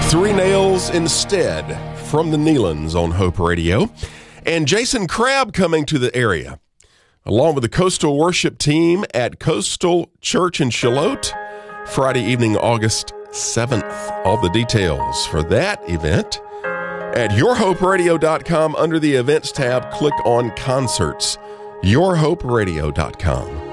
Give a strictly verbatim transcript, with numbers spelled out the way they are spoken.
Three Nails Instead from the Nealons on Hope Radio. And Jason Crabb coming to the area, along with the Coastal Worship Team at Coastal Church in Shallotte, Friday evening, August seventh. All the details for that event at your hope radio dot com under the Events tab. Click on Concerts, your hope radio dot com.